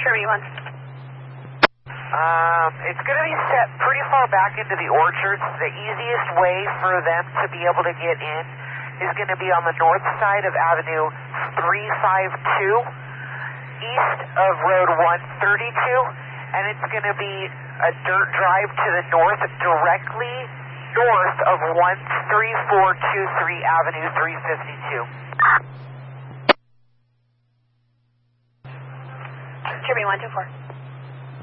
Kirby 1. It's going to be set pretty far back into the orchards. The easiest way for them to be able to get in is going to be on the north side of Avenue 352, east of Road 132, and it's going to be a dirt drive to the north, directly north of 13423 Avenue 352. Kirby 124.